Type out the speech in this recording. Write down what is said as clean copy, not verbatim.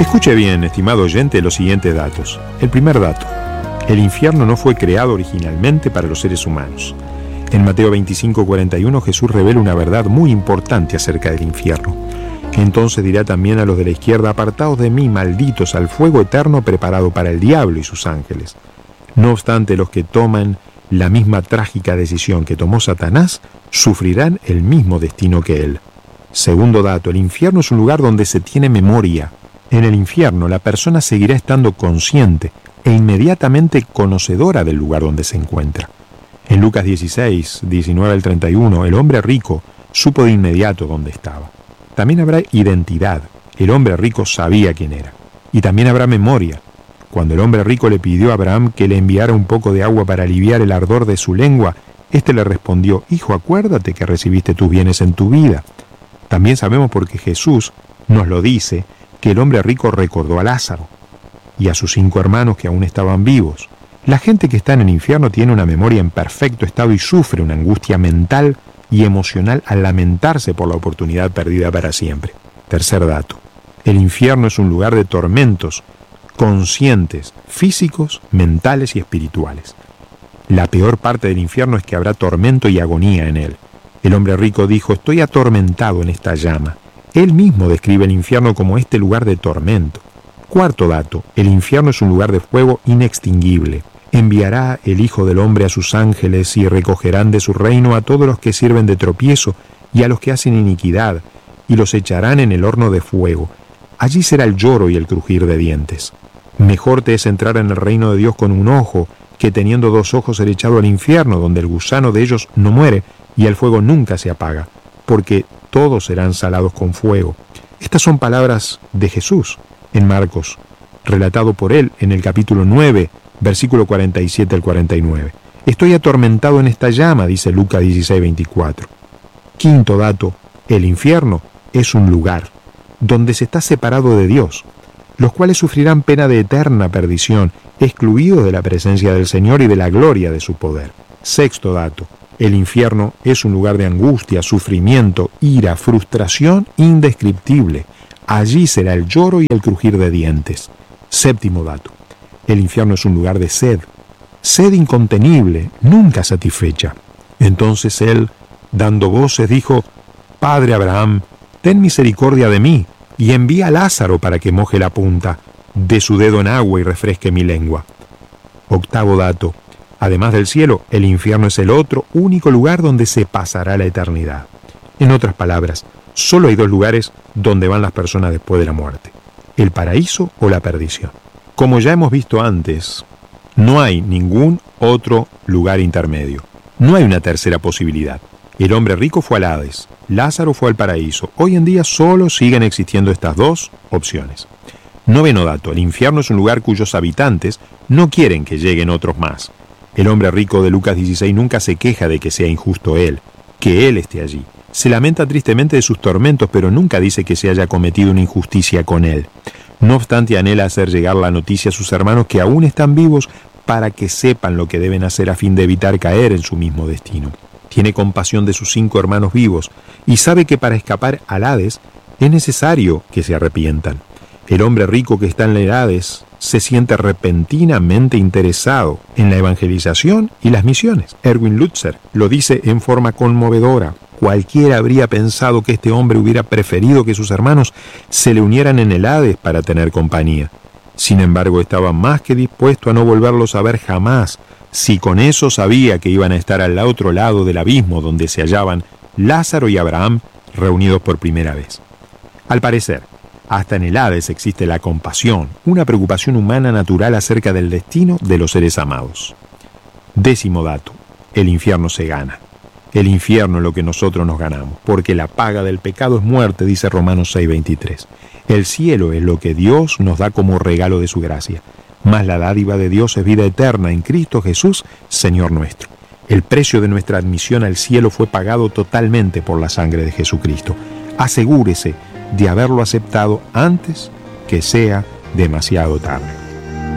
Escuche bien, estimado oyente, los siguientes datos. El primer dato: el infierno no fue creado originalmente para los seres humanos. En Mateo 25:41 Jesús revela una verdad muy importante acerca del infierno. Entonces dirá también a los de la izquierda: apartaos de mí, malditos, al fuego eterno preparado para el diablo y sus ángeles. No obstante, los que toman la misma trágica decisión que tomó Satanás sufrirán el mismo destino que él. Segundo dato: el infierno es un lugar donde se tiene memoria. En el infierno la persona seguirá estando consciente e inmediatamente conocedora del lugar donde se encuentra. En Lucas 16, 19 al 31, el hombre rico supo de inmediato dónde estaba. También habrá identidad. El hombre rico sabía quién era. Y también habrá memoria. Cuando el hombre rico le pidió a Abraham que le enviara un poco de agua para aliviar el ardor de su lengua, éste le respondió: hijo, acuérdate que recibiste tus bienes en tu vida. También sabemos, porque Jesús nos lo dice, que el hombre rico recordó a Lázaro y a sus 5 hermanos que aún estaban vivos. La gente que está en el infierno tiene una memoria en perfecto estado y sufre una angustia mental y emocional al lamentarse por la oportunidad perdida para siempre. Tercer dato: el infierno es un lugar de tormentos conscientes, físicos, mentales y espirituales. La peor parte del infierno es que habrá tormento y agonía en él. El hombre rico dijo: estoy atormentado en esta llama. Él mismo describe el infierno como este lugar de tormento. Cuarto dato: el infierno es un lugar de fuego inextinguible. Enviará el Hijo del Hombre a sus ángeles y recogerán de su reino a todos los que sirven de tropiezo y a los que hacen iniquidad, y los echarán en el horno de fuego. Allí será el lloro y el crujir de dientes. Mejor te es entrar en el reino de Dios con un ojo, que teniendo 2 ojos ser echado al infierno, donde el gusano de ellos no muere y el fuego nunca se apaga, porque todos serán salados con fuego. Estas son palabras de Jesús en Marcos, relatado por él en el capítulo 9, versículo 47 al 49. Estoy atormentado en esta llama, dice Lucas 16:24. Quinto dato: el infierno es un lugar donde se está separado de Dios, los cuales sufrirán pena de eterna perdición, excluidos de la presencia del Señor y de la gloria de su poder. Sexto dato: el infierno es un lugar de angustia, sufrimiento, ira, frustración indescriptible. Allí será el lloro y el crujir de dientes. Séptimo dato: el infierno es un lugar de sed incontenible, nunca satisfecha. Entonces él, dando voces, dijo: Padre Abraham, ten misericordia de mí, y envía a Lázaro para que moje la punta de su dedo en agua y refresque mi lengua. Octavo dato: además del cielo, el infierno es el otro único lugar donde se pasará la eternidad. En otras palabras, solo hay 2 lugares donde van las personas después de la muerte: el paraíso o la perdición. Como ya hemos visto antes, no hay ningún otro lugar intermedio. No hay una tercera posibilidad. El hombre rico fue al Hades, Lázaro fue al paraíso. Hoy en día solo siguen existiendo estas 2 opciones. Noveno dato: el infierno es un lugar cuyos habitantes no quieren que lleguen otros más. El hombre rico de Lucas 16 nunca se queja de que sea injusto él, que él esté allí. Se lamenta tristemente de sus tormentos, pero nunca dice que se haya cometido una injusticia con él. No obstante, anhela hacer llegar la noticia a sus hermanos que aún están vivos para que sepan lo que deben hacer a fin de evitar caer en su mismo destino. Tiene compasión de sus 5 hermanos vivos y sabe que para escapar al Hades es necesario que se arrepientan. El hombre rico que está en el Hades se siente repentinamente interesado en la evangelización y las misiones. Erwin Lutzer lo dice en forma conmovedora: cualquiera habría pensado que este hombre hubiera preferido que sus hermanos se le unieran en el Hades para tener compañía. Sin embargo, estaba más que dispuesto a no volverlos a ver jamás, si con eso sabía que iban a estar al otro lado del abismo donde se hallaban Lázaro y Abraham reunidos por primera vez. Al parecer, hasta en el Hades existe la compasión, una preocupación humana natural acerca del destino de los seres amados. Décimo dato: el infierno se gana. El infierno es lo que nosotros nos ganamos, porque la paga del pecado es muerte, dice Romanos 6:23. El cielo es lo que Dios nos da como regalo de su gracia, mas la dádiva de Dios es vida eterna en Cristo Jesús, Señor nuestro. El precio de nuestra admisión al cielo fue pagado totalmente por la sangre de Jesucristo. Asegúrese de haberlo aceptado antes que sea demasiado tarde.